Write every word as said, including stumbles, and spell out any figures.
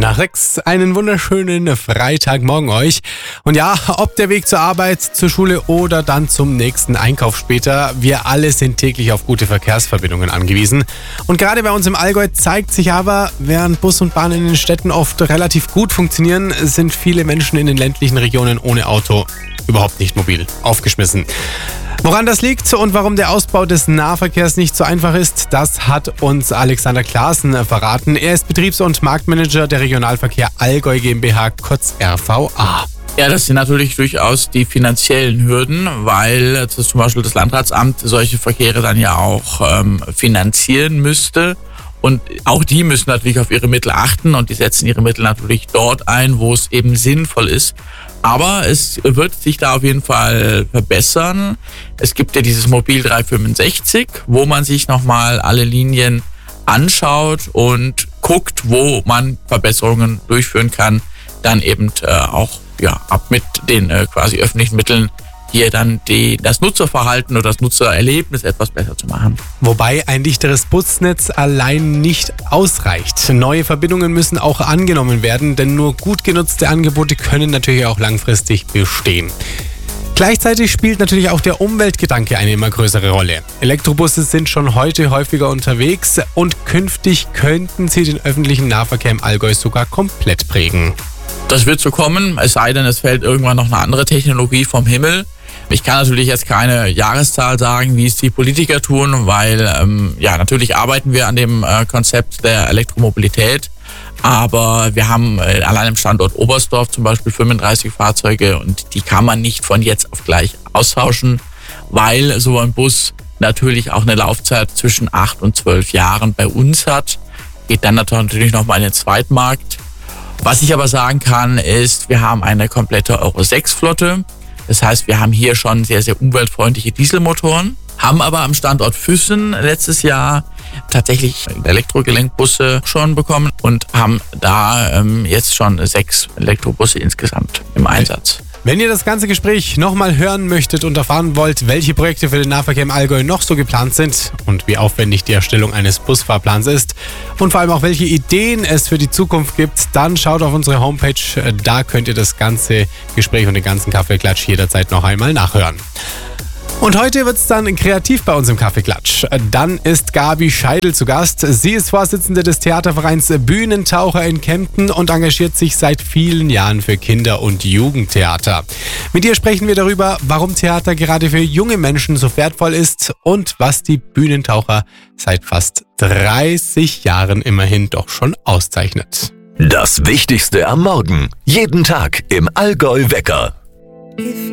nach sechs. Einen wunderschönen Freitagmorgen euch. Und ja, ob der Weg zur Arbeit, zur Schule oder dann zum nächsten Einkauf später, wir alle sind täglich auf gute Verkehrsverbindungen angewiesen. Und gerade bei uns im Allgäu zeigt sich aber, während Bus und Bahn in den Städten oft relativ gut funktionieren, sind viele Menschen in den ländlichen Regionen ohne Auto überhaupt nicht mobil, aufgeschmissen. Woran das liegt und warum der Ausbau des Nahverkehrs nicht so einfach ist, das hat uns Alexander Klaassen verraten. Er ist Betriebs- und Marktmanager der Regionalverkehr Allgäu GmbH, kurz R V A. Ja, das sind natürlich durchaus die finanziellen Hürden, weil das zum Beispiel das Landratsamt solche Verkehre dann ja auch ähm, finanzieren müsste. Und auch die müssen natürlich auf ihre Mittel achten und die setzen ihre Mittel natürlich dort ein, wo es eben sinnvoll ist. Aber es wird sich da auf jeden Fall verbessern. Es gibt ja dieses Mobil dreihundertfünfundsechzig, wo man sich nochmal alle Linien anschaut und guckt, wo man Verbesserungen durchführen kann. Dann eben äh, auch ja ab mit den äh, quasi öffentlichen Mitteln hier dann die, das Nutzerverhalten oder das Nutzererlebnis etwas besser zu machen. Wobei ein dichteres Busnetz allein nicht ausreicht. Neue Verbindungen müssen auch angenommen werden, denn nur gut genutzte Angebote können natürlich auch langfristig bestehen. Gleichzeitig spielt natürlich auch der Umweltgedanke eine immer größere Rolle. Elektrobusse sind schon heute häufiger unterwegs und künftig könnten sie den öffentlichen Nahverkehr im Allgäu sogar komplett prägen. Das wird so kommen, es sei denn, es fällt irgendwann noch eine andere Technologie vom Himmel. Ich kann natürlich jetzt keine Jahreszahl sagen, wie es die Politiker tun, weil ähm, ja natürlich arbeiten wir an dem äh, Konzept der Elektromobilität, aber wir haben äh, allein im Standort Oberstdorf zum Beispiel fünfunddreißig Fahrzeuge und die kann man nicht von jetzt auf gleich austauschen, weil so ein Bus natürlich auch eine Laufzeit zwischen acht und zwölf Jahren bei uns hat. Geht dann natürlich nochmal in den Zweitmarkt. Was ich aber sagen kann, ist, wir haben eine komplette Euro sechs Flotte. Das heißt, wir haben hier schon sehr, sehr umweltfreundliche Dieselmotoren, haben aber am Standort Füssen letztes Jahr tatsächlich Elektrogelenkbusse schon bekommen und haben da ähm, jetzt schon sechs Elektrobusse insgesamt im Einsatz. Wenn ihr das ganze Gespräch nochmal hören möchtet und erfahren wollt, welche Projekte für den Nahverkehr im Allgäu noch so geplant sind und wie aufwendig die Erstellung eines Busfahrplans ist und vor allem auch welche Ideen es für die Zukunft gibt, dann schaut auf unsere Homepage. Da könnt ihr das ganze Gespräch und den ganzen Kaffeeklatsch jederzeit noch einmal nachhören. Und heute wird es dann kreativ bei uns im Kaffeeklatsch. Dann ist Gabi Scheidel zu Gast. Sie ist Vorsitzende des Theatervereins Bühnentaucher in Kempten und engagiert sich seit vielen Jahren für Kinder- und Jugendtheater. Mit ihr sprechen wir darüber, warum Theater gerade für junge Menschen so wertvoll ist und was die Bühnentaucher seit fast dreißig Jahren immerhin doch schon auszeichnet. Das Wichtigste am Morgen. Jeden Tag im Allgäu Wecker.